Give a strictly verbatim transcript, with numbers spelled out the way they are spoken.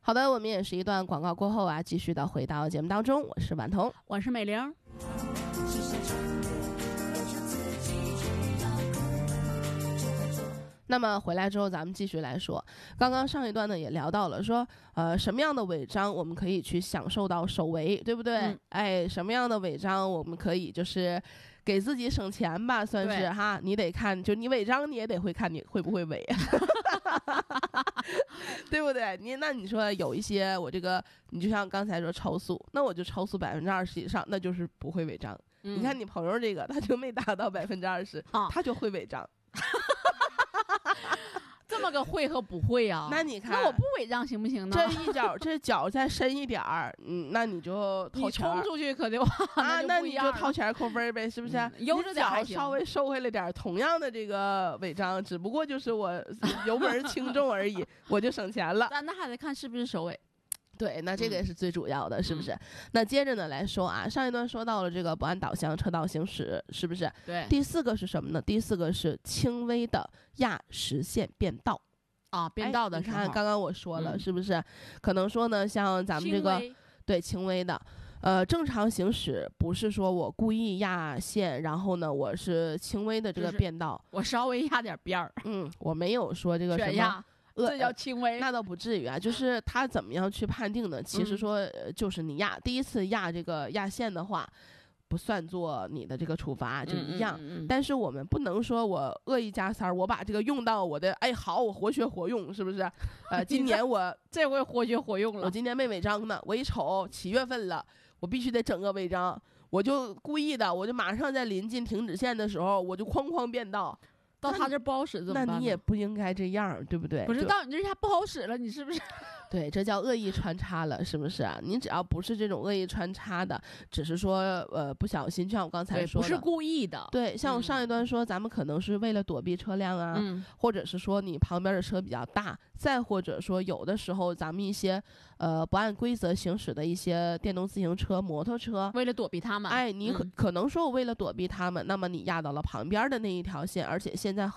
好的，我们也是一段广告过后啊，继续的回到节目当中。我是婉彤， 我是美玲。 那么回来之后咱们继续来说，刚刚上一段呢也聊到了说呃什么样的违章我们可以去享受到首违，对不对、嗯、哎什么样的违章我们可以就是给自己省钱吧，算是哈，你得看，就你违章你也得会看你会不会违对不对？你那你说有一些我这个你就像刚才说超速，那我就超速百分之二十以上，那就是不会违章、嗯、你看你朋友这个他就没达到百分之二十，他就会违章这么个会和不会啊？ 那你看， 那我不违章行不行呢？ 这一脚，这脚再深一点儿，嗯，那你就掏钱， 你冲出去可就啊，那你就掏钱扣分呗，是不是？ 嗯、悠着点还行，稍微收回来点，同样的这个违章，只不过就是我油门轻重而已，我就省钱了。 但那还得看是不是首尾。 对，那这个也是最主要的、嗯、是不是、嗯、那接着呢来说啊，上一段说到了这个不按导向车道行驶，是不是？ 对。 第四个是什么呢？第四个是轻微的压实线变道啊，变道的时候、 哎、你看刚刚我说了、 嗯、 是不是？可能说呢像咱们这个对轻微的呃正常行驶不是说我故意压线，然后呢我是轻微的这个变道、 就是、我稍微压点边儿， 嗯，我没有说这个什么这叫轻微， 那倒不至于啊。就是他怎么样去判定呢？其实说、呃、就是你压第一次压这个压线的话，不算作你的这个处罚，就一样。 嗯嗯嗯、 但是我们不能说我恶意加塞儿，我把这个用到我的哎好，我活学活用，是不是？呃，今年我这回活学活用了， 我今年没违章呢，我一瞅七月份了，我必须得整个违章，我就故意的，我就马上在临近停止线的时候，我就哐哐变道。 到他这不好使怎么办？ 那你也不应该这样，对不对？ 不是到你这下不好使了，你是不是？ 对，这叫恶意穿插了，是不是啊？你只要不是这种恶意穿插的，只是说呃不小心，就像我刚才说的， 不是故意的。 对，像我上一段说，嗯、咱们可能是为了躲避车辆啊， 嗯、 或者是说你旁边的车比较大，再或者说有的时候咱们一些呃不按规则行驶的一些电动自行车、摩托车， 为了躲避他们， 哎，你可、嗯、可能说我为了躲避他们，那么你压到了旁边的那一条线，而且现在很